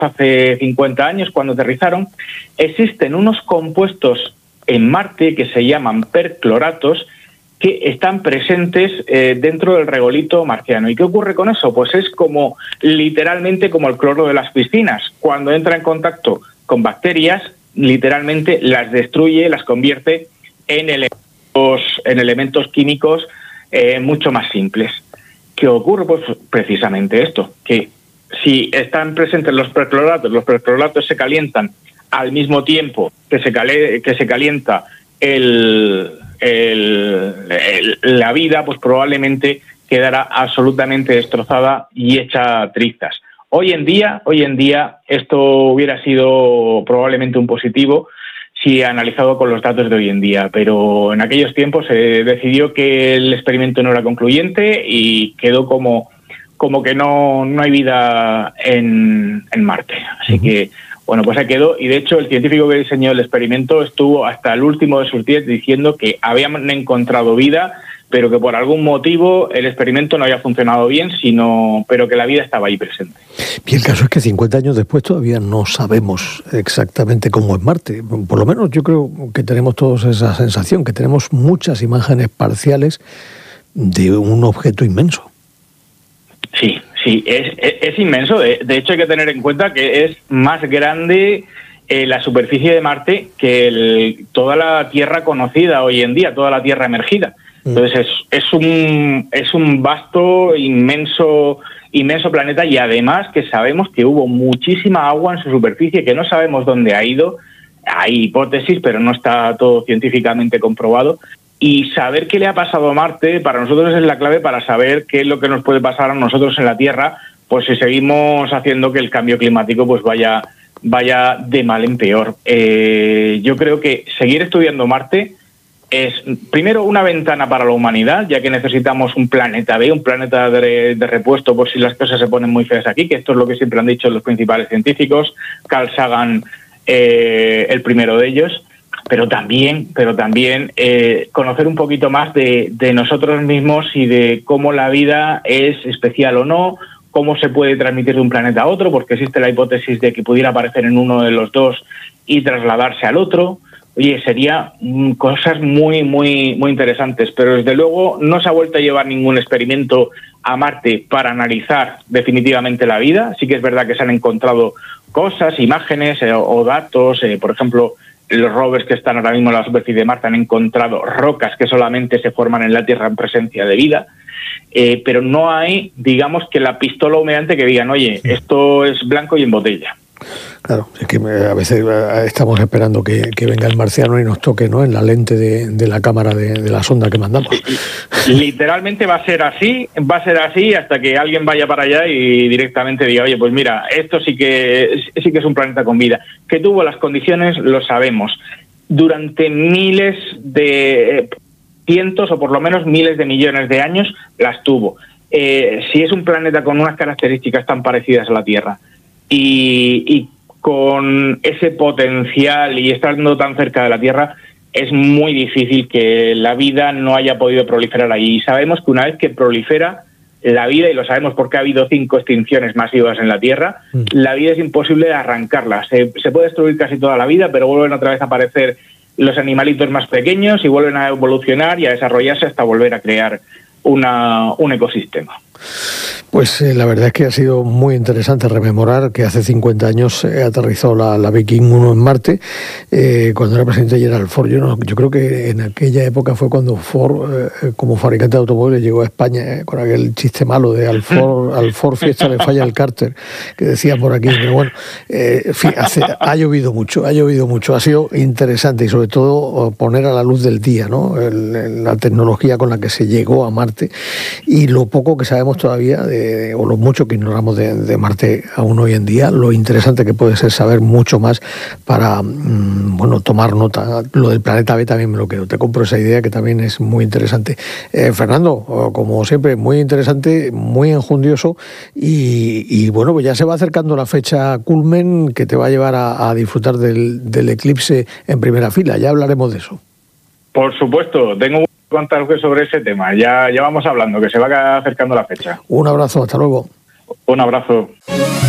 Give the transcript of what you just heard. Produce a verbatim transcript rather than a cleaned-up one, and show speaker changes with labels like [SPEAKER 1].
[SPEAKER 1] hace cincuenta años cuando aterrizaron, existen unos compuestos en Marte que se llaman percloratos que están presentes eh, dentro del regolito marciano. ¿Y qué ocurre con eso? Pues es como literalmente como el cloro de las piscinas. Cuando entra en contacto con bacterias, literalmente las destruye, las convierte en elementos, en elementos químicos eh, mucho más simples. ¿Qué ocurre? Pues precisamente esto, que si están presentes los percloratos, los percloratos se calientan al mismo tiempo que se, cale, que se calienta el, el, el, la vida, pues probablemente quedará absolutamente destrozada y hecha trizas. Hoy en día, hoy en día esto hubiera sido probablemente un positivo si analizado con los datos de hoy en día, pero en aquellos tiempos se decidió que el experimento no era concluyente y quedó como, como que no, no hay vida en, en Marte. Así uh-huh. que, bueno, pues ahí quedó. Y de hecho el científico que diseñó el experimento estuvo hasta el último de sus días diciendo que habían encontrado vida, pero que por algún motivo el experimento no había funcionado bien, sino pero que la vida estaba ahí presente.
[SPEAKER 2] Y el caso es que cincuenta años después todavía no sabemos exactamente cómo es Marte. Por lo menos yo creo que tenemos todos esa sensación, que tenemos muchas imágenes parciales de un objeto inmenso.
[SPEAKER 1] Sí, sí, es, es, es inmenso. De, de hecho hay que tener en cuenta que es más grande eh, la superficie de Marte que el, toda la Tierra conocida hoy en día, toda la Tierra emergida. Entonces es, es un es un vasto, inmenso, inmenso planeta, y además que sabemos que hubo muchísima agua en su superficie, que no sabemos dónde ha ido. Hay hipótesis, pero no está todo científicamente comprobado. Y saber qué le ha pasado a Marte para nosotros es la clave para saber qué es lo que nos puede pasar a nosotros en la Tierra, pues si seguimos haciendo que el cambio climático pues vaya vaya de mal en peor. Eh, yo creo que seguir estudiando Marte es, primero, una ventana para la humanidad, ya que necesitamos un planeta B, un planeta de, de repuesto por si las cosas se ponen muy feas aquí, que esto es lo que siempre han dicho los principales científicos, Carl Sagan, eh, el primero de ellos, pero también, pero también eh, conocer un poquito más de, de nosotros mismos y de cómo la vida es especial o no, cómo se puede transmitir de un planeta a otro, porque existe la hipótesis de que pudiera aparecer en uno de los dos y trasladarse al otro. Oye, sería mm, cosas muy, muy, muy interesantes, pero desde luego no se ha vuelto a llevar ningún experimento a Marte para analizar definitivamente la vida. Sí que es verdad que se han encontrado cosas, imágenes eh, o datos, eh, por ejemplo, los rovers que están ahora mismo en la superficie de Marte han encontrado rocas que solamente se forman en la Tierra en presencia de vida, eh, pero no hay, digamos, que la pistola humeante que digan, oye, esto es blanco y en botella.
[SPEAKER 2] Claro, es que a veces estamos esperando que, que venga el marciano y nos toque, ¿no?, en la lente de, de la cámara de, de la sonda que mandamos.
[SPEAKER 1] Literalmente va a ser así, va a ser así hasta que alguien vaya para allá y directamente diga, oye, pues mira, esto sí que sí que es un planeta con vida. Que tuvo las condiciones, lo sabemos. Durante miles de cientos o por lo menos miles de millones de años las tuvo. Eh, si es un planeta con unas características tan parecidas a la Tierra y, y con ese potencial y estando tan cerca de la Tierra, es muy difícil que la vida no haya podido proliferar allí. Y sabemos que una vez que prolifera la vida, y lo sabemos porque ha habido cinco extinciones masivas en la Tierra, mm. la vida es imposible de arrancarla. Se, se puede destruir casi toda la vida, pero vuelven otra vez a aparecer los animalitos más pequeños y vuelven a evolucionar y a desarrollarse hasta volver a crear una, un ecosistema.
[SPEAKER 2] Pues eh, la verdad es que ha sido muy interesante rememorar que hace cincuenta años eh, aterrizó la, la Viking uno en Marte, eh, cuando era presidente Gerald Ford. Yo, no, yo creo que en aquella época fue cuando Ford, eh, como fabricante de automóviles, llegó a España eh, con aquel chiste malo de al Ford, al Ford Fiesta le falla el cárter, que decía por aquí. Pero bueno, eh, en fin, hace, ha llovido mucho, ha llovido mucho. Ha sido interesante y sobre todo poner a la luz del día, ¿no?, el, el, la tecnología con la que se llegó a Marte y lo poco que sabemos todavía de De, o lo mucho que ignoramos de, de Marte aún hoy en día, lo interesante que puede ser saber mucho más para, mmm, bueno, tomar nota. Lo del planeta B también me lo quedo, te compro esa idea que también es muy interesante. Eh, Fernando, como siempre, muy interesante, muy enjundioso y, y bueno, pues ya se va acercando la fecha culmen que te va a llevar a, a disfrutar del, del eclipse en primera fila, ya hablaremos de eso.
[SPEAKER 1] Por supuesto, tengo contar sobre ese tema. Ya, ya vamos hablando, que se va acercando la fecha.
[SPEAKER 2] Un abrazo, hasta luego.
[SPEAKER 1] Un abrazo.